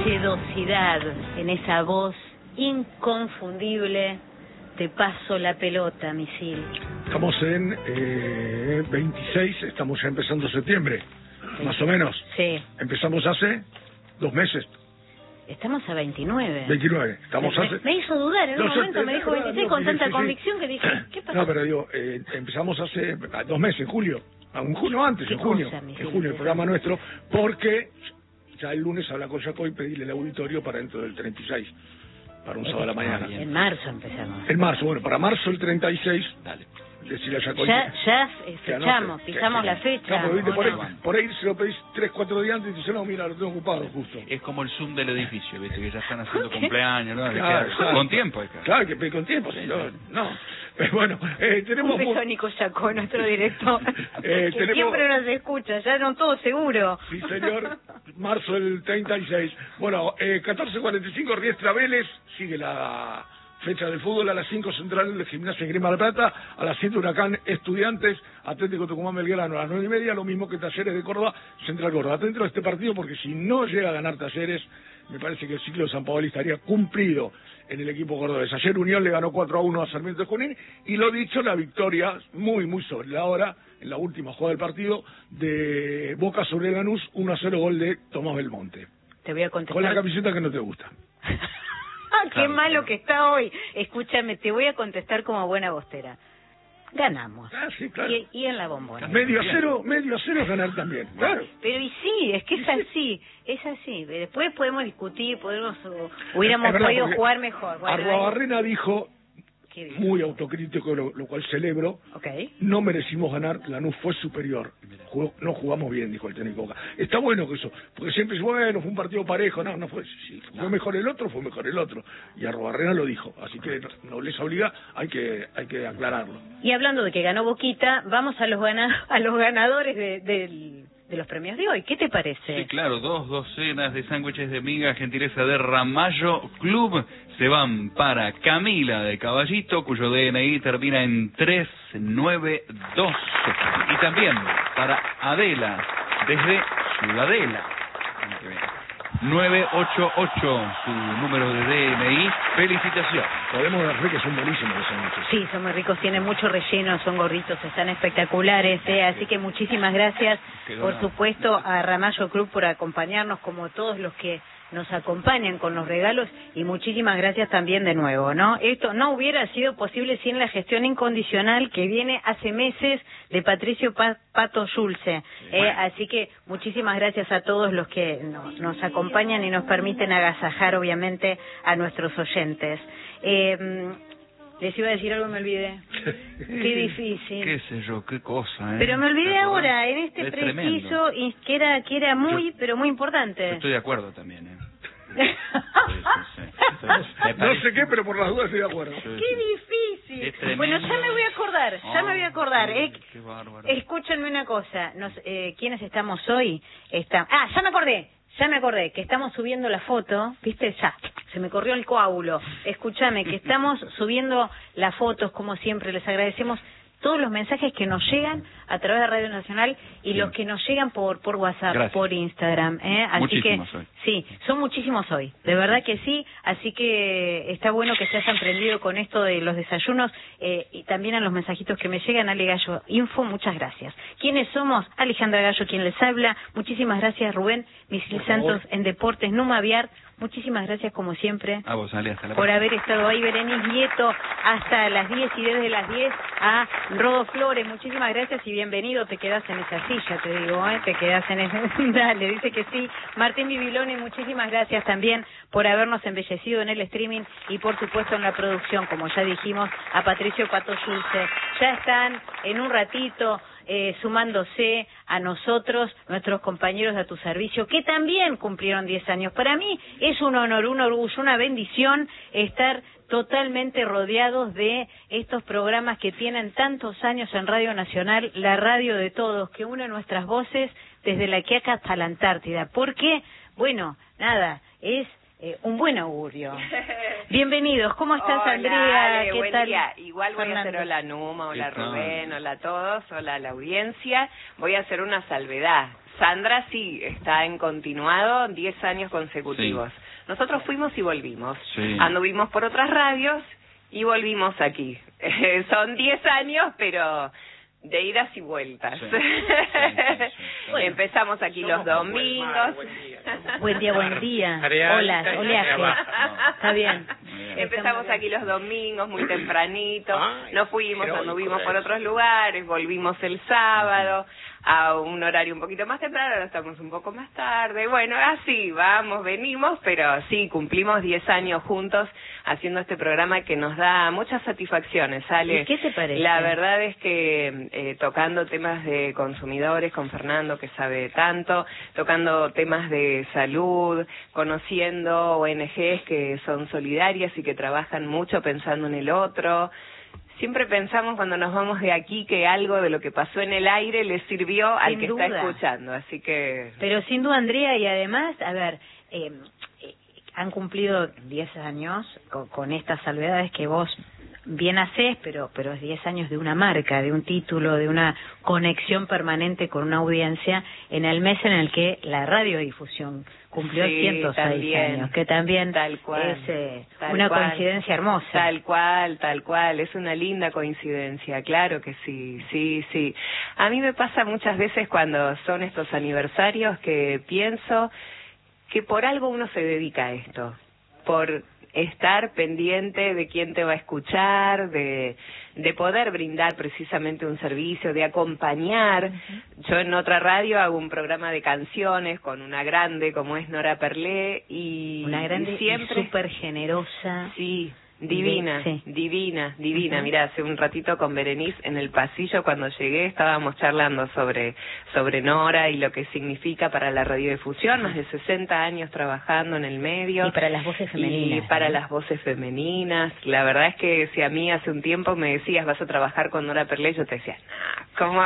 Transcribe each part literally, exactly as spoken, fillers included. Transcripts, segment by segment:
sedosidad, en esa voz inconfundible. Te paso la pelota, misil. Estamos en eh, veintiséis, estamos ya empezando septiembre, sí. Más o menos. Sí. Empezamos hace dos meses. Estamos a veintinueve. veintinueve, estamos me, hace... Me hizo dudar, en un no, momento sé, me dijo no, veintiséis no, con tanta sí, convicción sí. que dije, ¿qué pasa? No, pero digo, eh, empezamos hace dos meses, en julio. Un junio antes, en junio. Cosa, en junio, el programa nuestro, porque ya el lunes habla con Jaco y pedirle el auditorio para dentro del treinta y seis, para un sábado a la mañana. En marzo empezamos. En marzo, bueno, para marzo el treinta y seis, dale. Decirle a Jaco. Ya, ya fechamos, pisamos que, la fecha. No, ¿viste? Por, ahí, por ahí se lo pedís tres, cuatro días antes y dice, no, mira, lo tengo ocupado justo. Es como el Zoom del edificio, ¿viste? Que ya están haciendo cumpleaños, ¿no? Claro, Queda, claro. Con tiempo. Es claro, hay que pedir con tiempo, sí, no. no. Pero bueno, eh, tenemos... Un beso a Nico Jaco, nuestro director, eh, que tenemos... siempre nos escucha, ya no todo seguro. Sí, señor, marzo del treinta y seis. Bueno, eh, catorce cuarenta y cinco, Riestra Vélez, sigue la... fecha del fútbol. A las cinco Central de Gimnasia y Grima de la Plata, a las siete Huracán Estudiantes, Atlético Tucumán Belgrano a las nueve y media, lo mismo que Talleres de Córdoba, Central Córdoba. Atento a este partido porque si no llega a ganar Talleres, me parece que el ciclo de San Paoli estaría cumplido en el equipo cordobés. Ayer Unión le ganó cuatro a uno a Sarmiento de Junín y lo dicho, la victoria muy muy sobre la hora, en la última jugada del partido, de Boca sobre Lanús, uno a cero, gol de Tomás Belmonte. Te voy a contestar. Con la camiseta que no te gusta. Qué claro, malo que está hoy. Escúchame, te voy a contestar como buena bostera. Ganamos. Ah, sí, claro. Y, y en la bombona. Medio a cero, medio a cero es ganar también, claro. Pero y sí, es que es así, es así. Después podemos discutir, podemos, hubiéramos verdad, podido jugar mejor. Bueno, Arruabarrena dijo, muy autocrítico, lo, lo cual celebro, okay. No merecimos ganar, Lanús fue superior, Jugó, no jugamos bien, dijo el técnico Boca. Está bueno que eso, porque siempre es bueno, fue un partido parejo, no, no fue, sí, fue no. mejor el otro, fue mejor el otro, y Arruabarrena lo dijo, así que no, no les obliga, hay que hay que aclararlo. Y hablando de que ganó Boquita, vamos a los gana, a los ganadores de, del... de los premios de hoy. ¿Qué te parece? Sí, claro, dos docenas de sándwiches de miga, gentileza de Ramallo Club, se van para Camila de Caballito, cuyo D N I termina en tres nueve dos, y también para Adela, desde Ciudadela, nueve ocho ocho, su número de D N I. Felicitaciones. Podemos ver que son buenísimos los sándwiches. Sí, son muy ricos, tienen mucho relleno, son gorditos, están espectaculares, eh, así que muchísimas gracias, por supuesto, a Ramallo Club por acompañarnos, como todos los que nos acompañan con los regalos, y muchísimas gracias también de nuevo, ¿no? Esto no hubiera sido posible sin la gestión incondicional que viene hace meses de Patricio Pato Schulze, eh, así que muchísimas gracias a todos los que no, nos acompañan y nos permiten agasajar, obviamente, a nuestros oyentes. Eh, les iba a decir algo y me olvidé. Qué difícil. Qué sé yo, qué cosa, ¿eh? Pero me olvidé ahora, en este es preciso, y que era, que era muy, yo, pero muy importante. Estoy de acuerdo también, ¿eh? Sí, sí, sí. No, no sé qué, pero por las dudas estoy de acuerdo. Sí, sí. Qué difícil. Bueno, ya me voy a acordar, ya oh, me voy a acordar. Eh, qué bárbaro. Escúchenme una cosa, nos, eh, ¿quiénes estamos hoy? Está... Ah, ya me acordé. Ya me acordé que estamos subiendo la foto, ¿viste? Ya, se me corrió el coágulo. Escúchame, que estamos subiendo las fotos, como siempre. Les agradecemos todos los mensajes que nos llegan a través de Radio Nacional y sí. los que nos llegan por por WhatsApp, Gracias. por Instagram. ¿eh? Así muchísimos que hoy. Sí, son muchísimos hoy, de verdad que sí. Así que está bueno que se hayan prendido con esto de los desayunos eh, y también a los mensajitos que me llegan. Ale Gallo Info, muchas gracias. ¿Quiénes somos? Alejandra Gallo, quien les habla. Muchísimas gracias, Rubén Misil Santos en Deportes, Numa Aviar. Muchísimas gracias, como siempre, a vos, Ale, hasta la por haber estado ahí. Berenice Nieto, hasta las diez y desde las diez a Rodo Flores. Muchísimas gracias y bienvenido. Te quedás en esa silla, te digo, ¿eh? Te quedás en esa... Dale, dice que sí. Martín Bibiloni, muchísimas gracias también por habernos embellecido en el streaming y, por supuesto, en la producción, como ya dijimos, a Patricio Pato Schulze. Ya están en un ratito... Eh, sumándose a nosotros, nuestros compañeros de A Tu Servicio, que también cumplieron diez años. Para mí es un honor, un orgullo, una bendición estar totalmente rodeados de estos programas que tienen tantos años en Radio Nacional, la radio de todos, que une nuestras voces desde la Quiaca hasta la Antártida. Porque, bueno, nada, es... Eh, un buen augurio. Bienvenidos, ¿cómo estás, hola, Andrea? Ale, ¿Qué buen tal? día. Igual voy Fernando. a hacer hola Numa, hola Rubén, hola a todos, hola a la audiencia. Voy a hacer una salvedad. Sandra sí, está en continuado diez años consecutivos. Sí. Nosotros fuimos y volvimos. Sí. Anduvimos por otras radios y volvimos aquí. Eh, son diez años, pero de idas y vueltas. Sí. Sí, sí, sí. Bueno, empezamos aquí los domingos. Mar, buen día, ¿no? Buen día, buen día. Hola, oleaje. No, está bien. Empezamos aquí los domingos muy tempranito. Nos fuimos, anduvimos por otros lugares, volvimos el sábado a un horario un poquito más temprano, ahora estamos un poco más tarde. Bueno, así vamos, venimos, pero sí, cumplimos diez años juntos haciendo este programa que nos da muchas satisfacciones, Ale. ¿Y qué te parece? La verdad es que eh, tocando temas de consumidores con Fernando, que sabe tanto, tocando temas de salud, conociendo O N Ges que son solidarias y que trabajan mucho pensando en el otro. Siempre pensamos cuando nos vamos de aquí que algo de lo que pasó en el aire le sirvió sin al que duda. Está escuchando, así que... Pero sin duda, Andrea, y además, a ver, eh, eh, han cumplido diez años con, con estas salvedades que vos bien hacés, pero pero es diez años de una marca, de un título, de una conexión permanente con una audiencia en el mes en el que la radiodifusión cumplió sí, ciento seis también, años, que también tal cual, es eh, tal una cual, coincidencia hermosa. Tal cual, tal cual, es una linda coincidencia, claro que sí, sí, sí. A mí me pasa muchas veces cuando son estos aniversarios que pienso que por algo uno se dedica a esto, por estar pendiente de quién te va a escuchar, de de poder brindar precisamente un servicio, de acompañar. Uh-huh. Yo en otra radio hago un programa de canciones con una grande como es Nora Perlé y una grande y siempre súper generosa. Sí. Divina, sí. divina, divina. Uh-huh. Mirá, hace un ratito con Berenice en el pasillo cuando llegué estábamos charlando sobre sobre Nora y lo que significa para la radiodifusión, más de sesenta años trabajando en el medio. Y para las voces femeninas. Y para ¿no? las voces femeninas. La verdad es que si a mí hace un tiempo me decías vas a trabajar con Nora Perlé, yo te decía, nah, ¿cómo?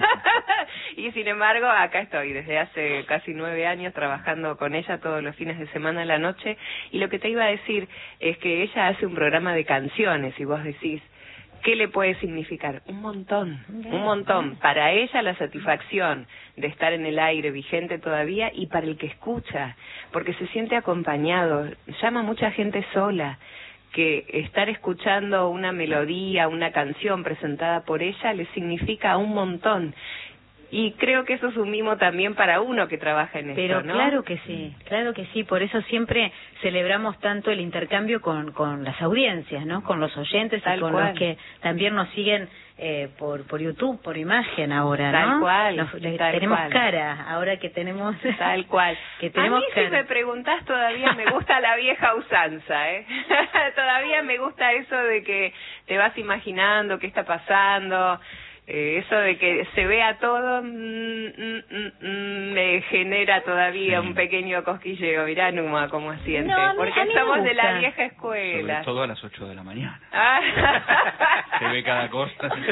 Y sin embargo, acá estoy, desde hace casi nueve años trabajando con ella todos los fines de semana a la noche. Y lo que te iba a decir es que ella hace un programa de canciones y vos decís, ¿qué le puede significar? Un montón, un montón. Para ella la satisfacción de estar en el aire vigente todavía y para el que escucha, porque se siente acompañado. Llama mucha gente sola, que estar escuchando una melodía, una canción presentada por ella le significa un montón. Y creo que eso es un mimo también para uno que trabaja en esto, Pero ¿no? claro que sí, claro que sí. Por eso siempre celebramos tanto el intercambio con con las audiencias, ¿no? Con los oyentes Tal y con cual. los que también nos siguen eh, por por YouTube, por imagen ahora, Tal ¿no? cual, Nos, tal tenemos cual. cara, ahora que tenemos... Tal cual. que tenemos a mí cara. Si me preguntás todavía me gusta la vieja usanza, ¿eh? Todavía me gusta eso de que te vas imaginando qué está pasando... Eh, eso de que se vea todo mm, mm, mm, me genera todavía sí. un pequeño cosquilleo. Mirá, Numa, cómo siente. No, porque mí somos de la vieja escuela. Sobre todo a las ocho de la mañana. Ah. Se ve cada cosa. No,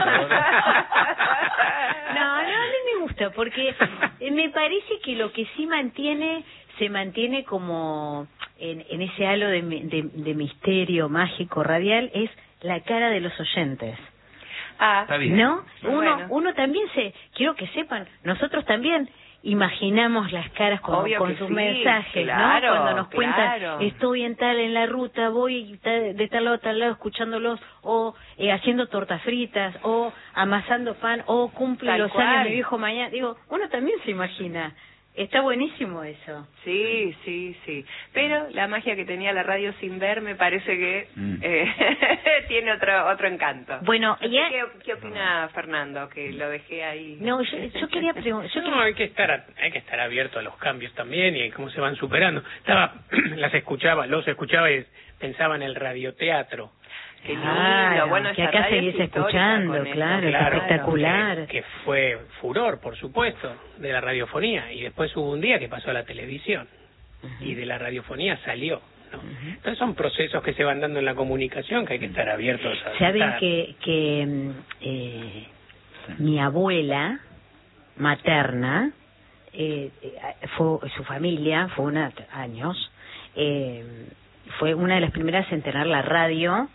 no, a mí me gusta porque me parece que lo que sí mantiene, se mantiene como en, en ese halo de, de, de misterio mágico radial es la cara de los oyentes. Ah, está bien. ¿No? Uno, bueno. uno también se, quiero que sepan, nosotros también imaginamos las caras con, con sus sí, mensajes, claro, ¿no? Cuando nos cuentan, claro. estoy en tal, en la ruta, voy de tal lado a tal lado escuchándolos, o eh, haciendo tortas fritas, o amasando pan, o cumple Tal los cual. años mi viejo mañana. Digo, uno también se imagina. Está buenísimo eso. Sí, sí, sí. Pero la magia que tenía la radio sin ver me parece que mm. eh, tiene otro otro encanto. Bueno, no sé ya... ¿qué, ¿qué opina Fernando? Que lo dejé ahí. No, yo, yo quería preguntar... No, quería... hay que estar hay que estar abierto a los cambios también y cómo se van superando. Estaba las escuchaba, los escuchaba y pensaba en el radioteatro. Qué lindo, claro, bueno, que acá seguís escuchando, claro, claro, espectacular. Que, que fue furor, por supuesto, de la radiofonía. Y después hubo un día que pasó a la televisión. Uh-huh. Y de la radiofonía salió. ¿no? Uh-huh. Entonces son procesos que se van dando en la comunicación que hay que estar abiertos a... Saben que, que eh, mi abuela materna, eh, fue su familia, fue una años, eh, fue una de las primeras en tener la radio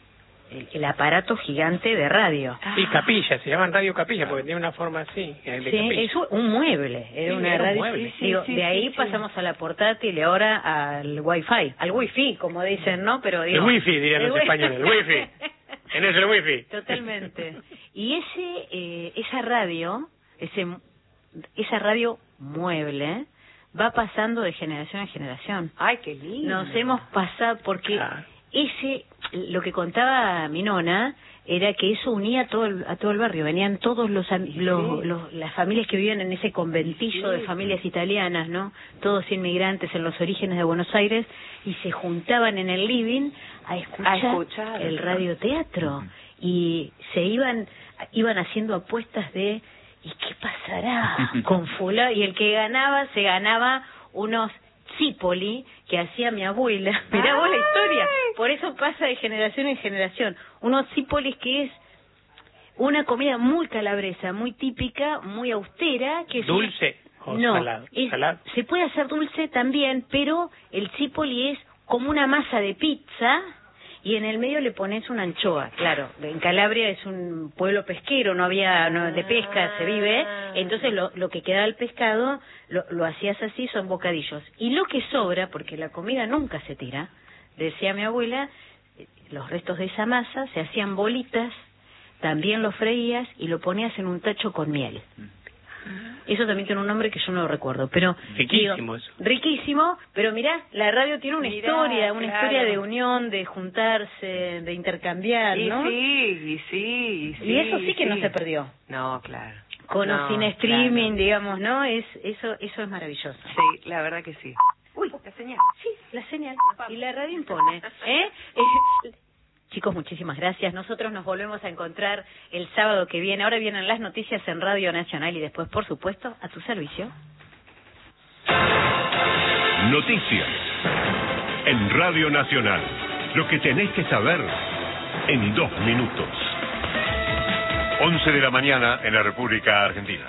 el, el aparato gigante de radio. Sí, capilla, se llaman radio capilla porque tiene una forma así. De Sí, capilla. es un mueble, era Sí, una era un radio. mueble. Sí, digo, sí, de ahí sí, sí. pasamos a la portátil y ahora al wifi, al wifi, como dicen, ¿no? Pero digo, El wifi, dirían el los wi- españoles, el wifi. Tenés el wifi. Totalmente. Y ese, eh, esa radio, ese, esa radio mueble, va pasando de generación en generación. Ay, qué lindo. Nos hemos pasado porque Claro. ese, lo que contaba mi nona era que eso unía a todo el, a todo el barrio. Venían todos los, am- los, los- las familias que vivían en ese conventillo de familias italianas, ¿no? Todos inmigrantes en los orígenes de Buenos Aires y se juntaban en el living a escuchar, A escuchar. el radioteatro y se iban iban haciendo apuestas de ¿y qué pasará con fulano? Y el que ganaba se ganaba unos Zipoli que hacía mi abuela. Mirá vos la historia. Por eso pasa de generación en generación. Unos Zipolis que es una comida muy calabresa, muy típica, muy austera. Que es una- ¿Dulce o no, salado? es- Salado. se puede hacer dulce también, pero el Zipoli es como una masa de pizza y en el medio le pones una anchoa. Claro, en Calabria es un pueblo pesquero, no había no, de pesca, se vive, entonces lo, lo que queda del pescado lo, lo hacías así, son bocadillos. Y lo que sobra, porque la comida nunca se tira, decía mi abuela, eh, los restos de esa masa se hacían bolitas, también lo freías y lo ponías en un tacho con miel. Eso también tiene un nombre que yo no lo recuerdo, pero Riquísimo digo, eso. riquísimo, pero mirá, la radio tiene una Mirá, historia, una claro. historia de unión, de juntarse, de intercambiar, Y ¿no? sí, y sí, y sí. Y eso sí que no sí. se perdió. No, claro. Con o No, sin streaming, claro. digamos, ¿no? Es eso eso es maravilloso. Sí, la verdad que sí. Uy, la señal. Sí, la señal. Y la radio impone. ¿eh? Eh, Chicos, muchísimas gracias. Nosotros nos volvemos a encontrar el sábado que viene. Ahora vienen las noticias en Radio Nacional y después, por supuesto, a tu servicio. Noticias en Radio Nacional. Lo que tenés que saber en dos minutos. once de la mañana en la República Argentina.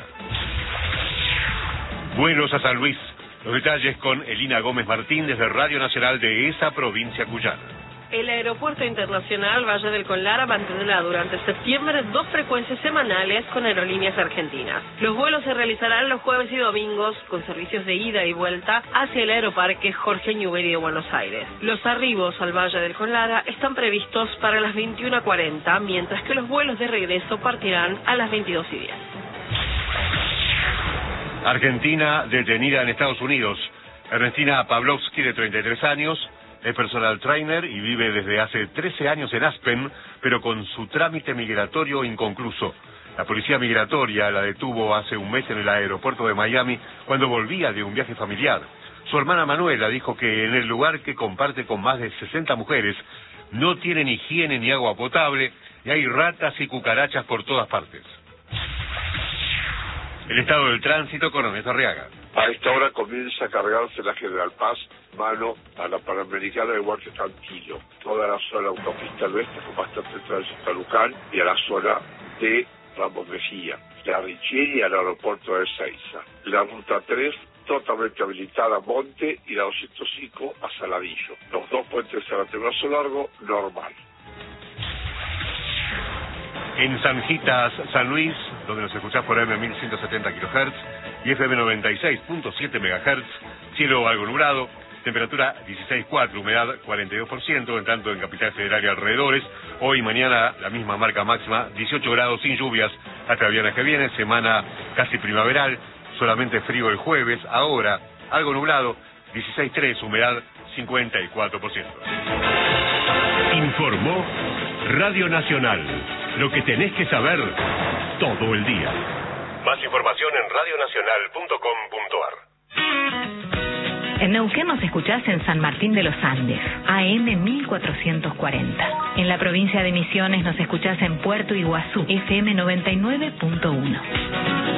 Vuelos a San Luis. Los detalles con Elina Gómez Martín desde Radio Nacional de esa provincia cuyana. El Aeropuerto Internacional Valle del Conlara mantendrá durante septiembre dos frecuencias semanales con aerolíneas argentinas. Los vuelos se realizarán los jueves y domingos con servicios de ida y vuelta hacia el Aeroparque Jorge Newbery de Buenos Aires. Los arribos al Valle del Conlara están previstos para las veintiuna cuarenta, mientras que los vuelos de regreso partirán a las veintidós y diez. Argentina detenida en Estados Unidos. Ernestina Pavlovsky, de treinta y tres años, es personal trainer y vive desde hace trece años en Aspen, pero con su trámite migratorio inconcluso. La policía migratoria la detuvo hace un mes en el aeropuerto de Miami cuando volvía de un viaje familiar. Su hermana Manuela dijo que en el lugar que comparte con más de sesenta mujeres no tienen higiene ni agua potable y hay ratas y cucarachas por todas partes. El estado del tránsito con Ernesto Arriaga. A esta hora comienza a cargarse la General Paz, mano a la Panamericana, igual que Cantillo. Toda la zona autopista del oeste con bastante tránsito a Luján y a la zona de Ramos Mejía. La Richieri al aeropuerto de Ezeiza. La ruta tres totalmente habilitada a Monte y la doscientos cinco a Saladillo. Los dos puentes a Brazo Largo, normal. En Sanjitas, San Luis, donde nos escuchás por M mil ciento setenta kilohertz y F M noventa y seis punto siete megahertz, cielo algo nublado, temperatura dieciséis punto cuatro, humedad cuarenta y dos por ciento, en tanto en Capital Federal y alrededores. Hoy y mañana la misma marca máxima, dieciocho grados sin lluvias hasta el viernes que viene, semana casi primaveral, solamente frío el jueves, ahora algo nublado, dieciséis punto tres, humedad cincuenta y cuatro por ciento. Informó Radio Nacional. Lo que tenés que saber todo el día. Más información en radionacional punto com punto ar. En Neuquén nos escuchás en San Martín de los Andes, A M mil cuatrocientos cuarenta. En la provincia de Misiones nos escuchás en Puerto Iguazú, F M noventa y nueve punto uno.